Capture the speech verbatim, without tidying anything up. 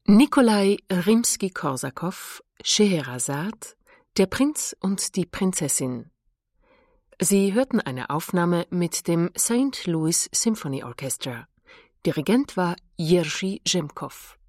Nikolai Rimski-Korsakow, Scheherazad, der Prinz und die Prinzessin. Sie hörten eine Aufnahme mit dem Saint Louis Symphony Orchestra. Dirigent war Jerzy Jemkow.